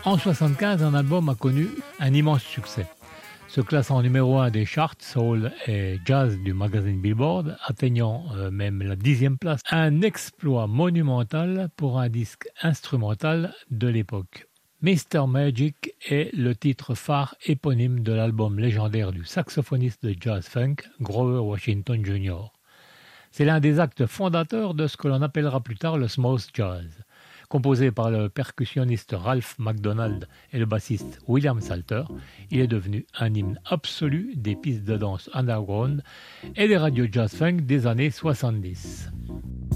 En 1975, un album a connu un immense succès. Se classant numéro 1 des charts soul et jazz du magazine Billboard, atteignant même la 10e place, un exploit monumental pour un disque instrumental de l'époque. Mr. Magic est le titre phare éponyme de l'album légendaire du saxophoniste de jazz-funk Grover Washington Jr. C'est l'un des actes fondateurs de ce que l'on appellera plus tard le smooth jazz. Composé par le percussionniste Ralph MacDonald et le bassiste William Salter, il est devenu un hymne absolu des pistes de danse underground et des radios jazz-funk des années 70.